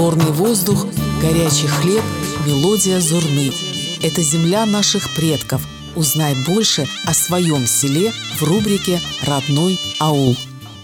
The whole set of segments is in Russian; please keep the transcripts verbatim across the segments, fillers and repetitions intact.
Горный воздух, горячий хлеб, мелодия зурны. Это земля наших предков. Узнай больше о своем селе в рубрике «Родной аул».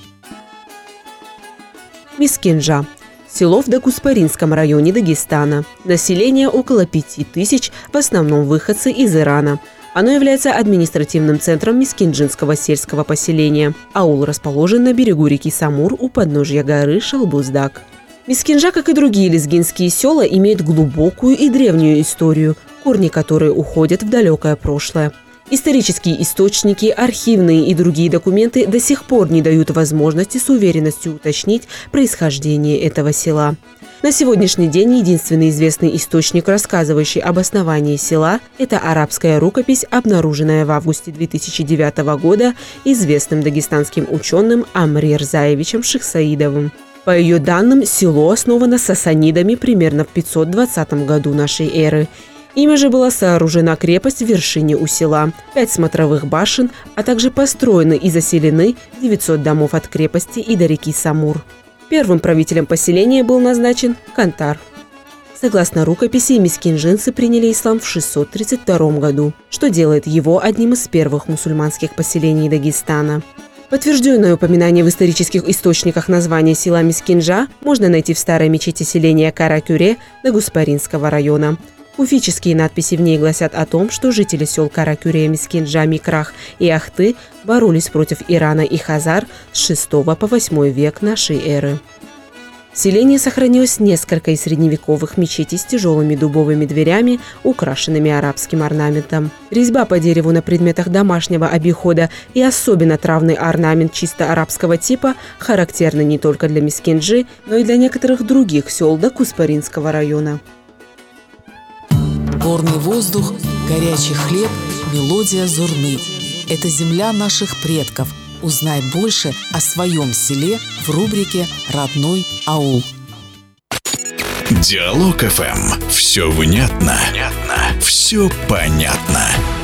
Мискинжа. Село в Дагуспаринском районе Дагестана. Население около пяти тысяч, в основном выходцы из Ирана. Оно является административным центром Мискинджинского сельского поселения. Аул расположен на берегу реки Самур у подножья горы Шалбуздаг. Мискинжа, как и другие лезгинские села, имеет глубокую и древнюю историю, корни которой уходят в далекое прошлое. Исторические источники, архивные и другие документы до сих пор не дают возможности с уверенностью уточнить происхождение этого села. На сегодняшний день единственный известный источник, рассказывающий об основании села, это арабская рукопись, обнаруженная в августе две тысячи девятого года известным дагестанским ученым Амри Рзаевичем Шихсаидовым. По ее данным, село основано сасанидами примерно в пятьсот двадцатом году нашей эры. Ими же была сооружена крепость в вершине у села, пять смотровых башен, а также построены и заселены девятьсот домов от крепости и до реки Самур. Первым правителем поселения был назначен Кантар. Согласно рукописи, мискинжинцы приняли ислам в шестьсот тридцать втором году, что делает его одним из первых мусульманских поселений Дагестана. Подтвержденное упоминание в исторических источниках названия села Мискинжа можно найти в старой мечети селения Каракюре Дагуспаринского района. Уфические надписи в ней гласят о том, что жители сел Каракюре, Мискинжа, Микрах и Ахты боролись против Ирана и Хазар с шестого по восьмой век нашей эры. В селении сохранилось несколько из средневековых мечетей с тяжелыми дубовыми дверями, украшенными арабским орнаментом. Резьба по дереву на предметах домашнего обихода и особенно травный орнамент чисто арабского типа характерны не только для Мискинджи, но и для некоторых других сел Дагуспаринского района. Горный воздух, горячий хлеб, мелодия зурны. Это земля наших предков. Узнай больше о своем селе в рубрике «Родной аул». Диалог эф эм. Все внятно, все понятно.